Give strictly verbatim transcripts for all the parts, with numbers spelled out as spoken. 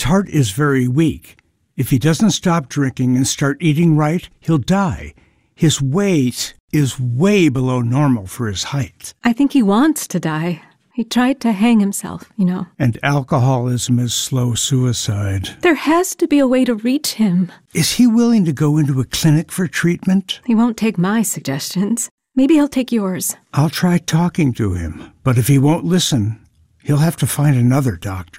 His heart is very weak. If he doesn't stop drinking and start eating right, he'll die. His weight is way below normal for his height. I think he wants to die. He tried to hang himself, you know. And alcoholism is slow suicide. There has to be a way to reach him. Is he willing to go into a clinic for treatment? He won't take my suggestions. Maybe he'll take yours. I'll try talking to him, but if he won't listen, he'll have to find another doctor.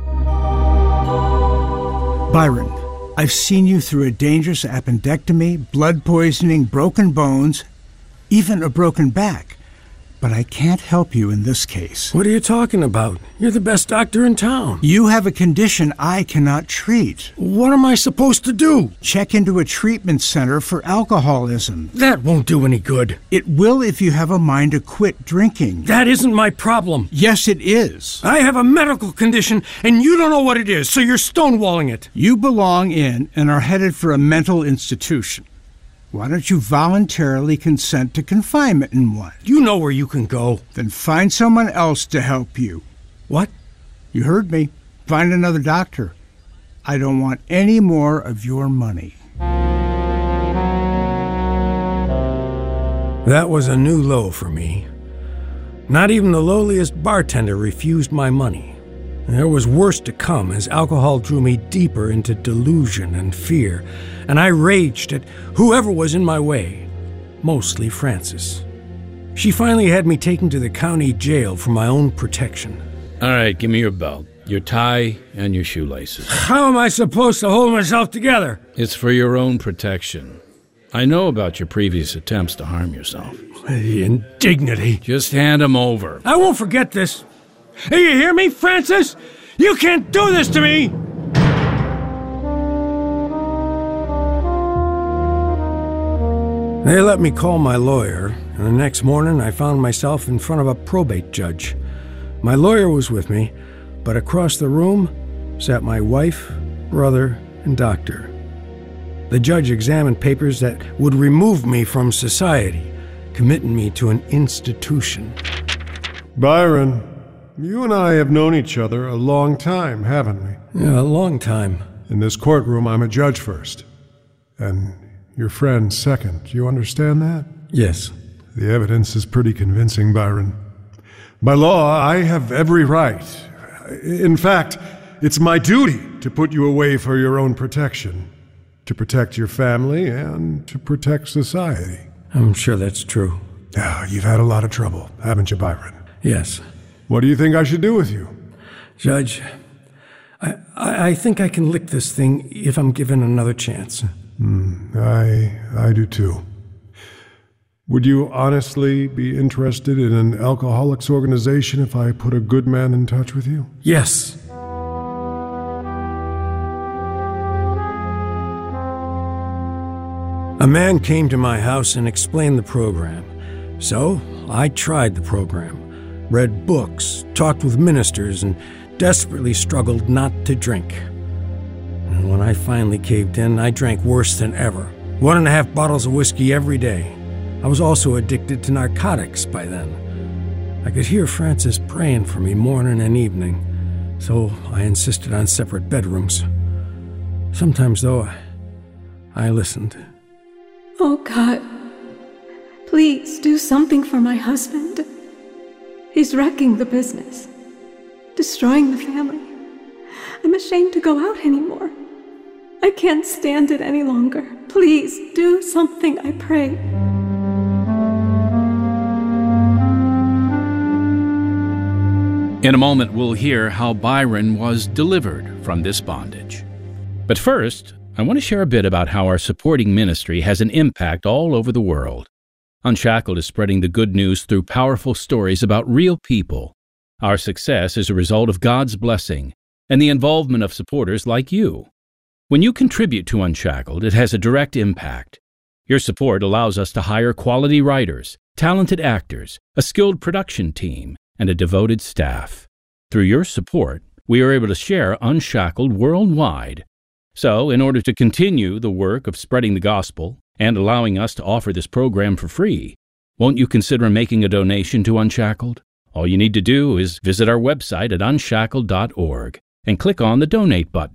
Byron, I've seen you through a dangerous appendectomy, blood poisoning, broken bones, even a broken back. But I can't help you in this case. What are you talking about? You're the best doctor in town. You have a condition I cannot treat. What am I supposed to do? Check into a treatment center for alcoholism. That won't do any good. It will if you have a mind to quit drinking. That isn't my problem. Yes, it is. I have a medical condition, and you don't know what it is, so you're stonewalling it. You belong in and are headed for a mental institution. Why don't you voluntarily consent to confinement in one? You know where you can go. Then find someone else to help you. What? You heard me. Find another doctor. I don't want any more of your money. That was a new low for me. Not even the lowliest bartender refused my money. There was worse to come as alcohol drew me deeper into delusion and fear, and I raged at whoever was in my way, mostly Frances. She finally had me taken to the county jail for my own protection. All right, give me your belt, your tie, and your shoelaces. How am I supposed to hold myself together? It's for your own protection. I know about your previous attempts to harm yourself. The indignity. Just hand them over. I won't forget this. Hey, you hear me, Frances? You can't do this to me! They let me call my lawyer, and the next morning I found myself in front of a probate judge. My lawyer was with me, but across the room sat my wife, brother, and doctor. The judge examined papers that would remove me from society, committing me to an institution. Byron, you and I have known each other a long time, haven't we? Yeah, a long time. In this courtroom, I'm a judge first, and your friend second. You understand that? Yes. The evidence is pretty convincing, Byron. By law, I have every right. In fact, it's my duty to put you away for your own protection, to protect your family and to protect society. I'm sure that's true. Yeah, you've had a lot of trouble, haven't you, Byron? Yes. What do you think I should do with you? Judge, I, I, I think I can lick this thing if I'm given another chance. Mm, I, I do too. Would you honestly be interested in an alcoholics organization if I put a good man in touch with you? Yes. A man came to my house and explained the program. So I tried the program. Read books, talked with ministers, and desperately struggled not to drink. And when I finally caved in, I drank worse than ever. One and a half bottles of whiskey every day. I was also addicted to narcotics by then. I could hear Frances praying for me morning and evening, so I insisted on separate bedrooms. Sometimes, though, I, I listened. Oh, God, please do something for my husband. He's wrecking the business, destroying the family. I'm ashamed to go out anymore. I can't stand it any longer. Please do something, I pray. In a moment, we'll hear how Byron was delivered from this bondage. But first, I want to share a bit about how our supporting ministry has an impact all over the world. Unshackled is spreading the good news through powerful stories about real people. Our success is a result of God's blessing and the involvement of supporters like you. When you contribute to Unshackled, it has a direct impact. Your support allows us to hire quality writers, talented actors, a skilled production team, and a devoted staff. Through your support, we are able to share Unshackled worldwide. So, in order to continue the work of spreading the gospel and allowing us to offer this program for free, won't you consider making a donation to Unshackled? All you need to do is visit our website at unshackled dot org and click on the donate button.